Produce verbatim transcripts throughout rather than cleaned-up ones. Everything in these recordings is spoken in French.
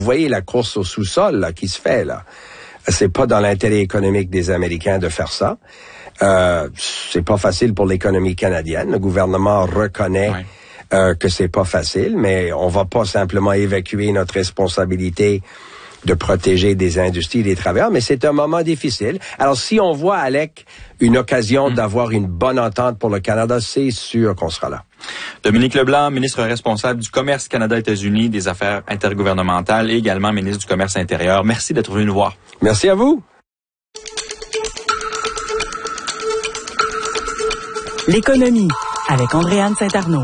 Vous voyez la course au sous-sol là, qui se fait là. C'est pas dans l'intérêt économique des Américains de faire ça. Euh, c'est pas facile pour l'économie canadienne. Le gouvernement reconnaît ouais. euh, que c'est pas facile, mais on va pas simplement évacuer notre responsabilité de protéger des industries et des travailleurs, mais c'est un moment difficile. Alors, si on voit, Alec, une occasion mmh. d'avoir une bonne entente pour le Canada, c'est sûr qu'on sera là. Dominique Leblanc, ministre responsable du Commerce Canada-États-Unis, des Affaires intergouvernementales et également ministre du Commerce intérieur. Merci d'être venu nous voir. Merci à vous. L'économie, avec Andréane Saint-Arnaud.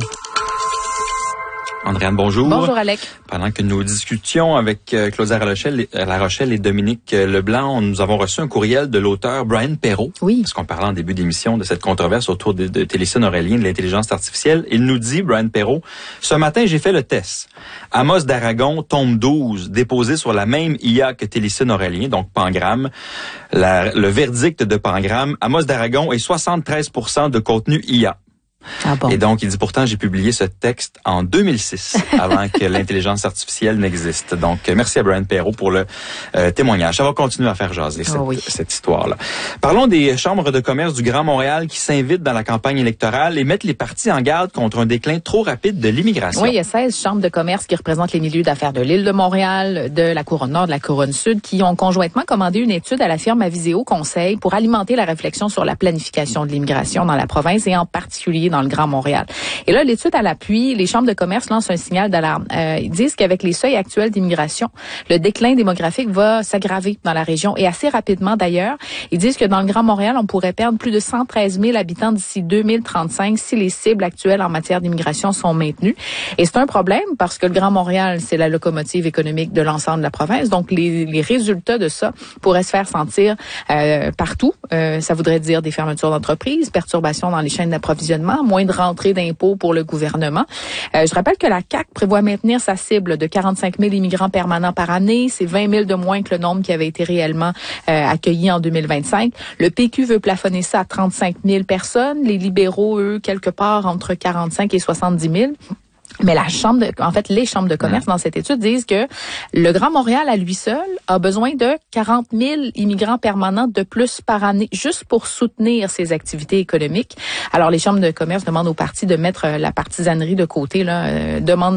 Andréane, bonjour. Bonjour, Alec. Pendant que nous discutions avec euh, Claudia La Rochelle, La Rochelle et Dominique Leblanc, nous avons reçu un courriel de l'auteur Brian Perrault. Oui. Parce qu'on parlait en début d'émission de cette controverse autour de, de Télécine Aurélien, de l'intelligence artificielle. Il nous dit, Brian Perrault, « Ce matin, j'ai fait le test. Amos d'Aragon, tome douze, déposé sur la même I A que Télécine Aurélien, donc Pangram. La, le verdict de Pangram, Amos d'Aragon est soixante-treize pour cent de contenu I A. » Ah bon. Et donc, il dit, pourtant, j'ai publié ce texte en deux mille six, avant que l'intelligence artificielle n'existe. Donc, merci à Brian Perrault pour le euh, témoignage. Ça va continuer à faire jaser cette, oh oui. cette histoire-là. Parlons des chambres de commerce du Grand Montréal qui s'invitent dans la campagne électorale et mettent les partis en garde contre un déclin trop rapide de l'immigration. Oui, il y a seize chambres de commerce qui représentent les milieux d'affaires de l'île de Montréal, de la Couronne Nord, de la Couronne Sud, qui ont conjointement commandé une étude à la firme Aviseo Conseil pour alimenter la réflexion sur la planification de l'immigration dans la province et en particulier dans le Grand Montréal. Et là, l'étude à l'appui, les chambres de commerce lancent un signal d'alarme. Euh, ils disent qu'avec les seuils actuels d'immigration, le déclin démographique va s'aggraver dans la région et assez rapidement d'ailleurs. Ils disent que dans le Grand Montréal, on pourrait perdre plus de cent treize mille habitants d'ici deux mille trente-cinq si les cibles actuelles en matière d'immigration sont maintenues. Et c'est un problème parce que le Grand Montréal, c'est la locomotive économique de l'ensemble de la province. Donc, les, les résultats de ça pourraient se faire sentir euh, partout. Euh, ça voudrait dire des fermetures d'entreprises, perturbations dans les chaînes d'approvisionnement, moins de rentrée d'impôts pour le gouvernement. Euh, je rappelle que la C A Q prévoit maintenir sa cible de quarante-cinq mille immigrants permanents par année. C'est vingt mille de moins que le nombre qui avait été réellement euh, accueilli en deux mille vingt-cinq. Le P Q veut plafonner ça à trente-cinq mille personnes. Les libéraux, eux, quelque part entre quarante-cinq et soixante-dix mille. Mais la chambre de, en fait, les chambres de commerce dans cette étude disent que le Grand Montréal à lui seul a besoin de quarante mille immigrants permanents de plus par année juste pour soutenir ses activités économiques. Alors, les chambres de commerce demandent aux partis de mettre la partisanerie de côté, là, euh, demandent